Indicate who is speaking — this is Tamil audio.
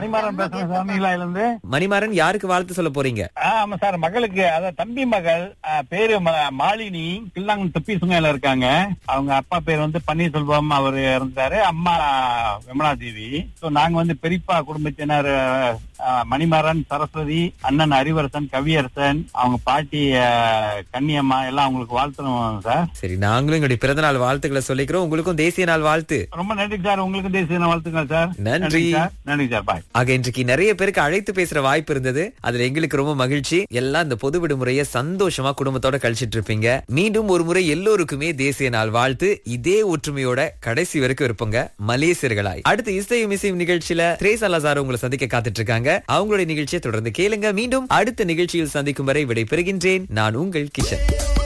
Speaker 1: மணிமாறன் பேசுறேன் சார், நீலாயில இருந்து.
Speaker 2: மணிமாறன், யாருக்கு வாழ்த்து சொல்ல போறீங்க?
Speaker 1: ஆமா சார், மகளுக்கு, அதாவது தம்பி மகள் பேரு மாலினி, கில்லாங் துப்பி சுங்கையில இருக்காங்க. அவங்க அப்பா பேர் வந்து பன்னீர்செல்வம், அவரு இறந்தாரு. அம்மா விமலா தேவி. நாங்க வந்து பெரியப்பா குடும்பத்தினர் மணிமாறன், சரஸ்வதி, அண்ணன் அறிவரசன், கவியரசன், அவங்க பாட்டி கன்னியம்மா எல்லாம் அவங்களுக்கு வாழ்த்தணும் சார்.
Speaker 2: சரி, நாங்களும் எங்களுடைய பிறந்த நாள் வாழ்த்துக்களை சொல்லிக்கிறோம். உங்களுக்கும் தேசிய நாள் வாழ்த்து.
Speaker 1: ரொம்ப நன்றி சார். உங்களுக்கும் தேசிய நாள் வாழ்த்துக்கள் சார்.
Speaker 2: நன்றி.
Speaker 1: நன்றி சார். பாய்.
Speaker 2: ஆக இன்றைக்கு நிறைய பேருக்கு அழைத்து பேசுற வாய்ப்பு இருந்தது. அதுல எங்களுக்கு ரொம்ப மகிழ்ச்சி. எல்லாம் இந்த பொது விடுமுறையை சந்தோஷமா குடும்பத்தோட கழிச்சிட்டு இருப்பீங்க. மீண்டும் ஒரு முறை எல்லோருக்குமே தேசிய நாள் வாழ்த்து. இதே ஒற்றுமையோட கடைசி வரைக்கும் இருப்போங்க மலேசியர்களாய். அடுத்து இசையும் இசையும் நிகழ்ச்சியில திரேசா லசாரோ உங்களை சந்திக்க காத்துட்டு இருக்காங்க. அவங்களுடைய நிகழ்ச்சியை தொடர்ந்து கேளுங்க. மீண்டும் அடுத்த நிகழ்ச்சியில் சந்திக்கும் வரை விடை பெறுகின்றேன். நான் உங்கள் கிஷன்.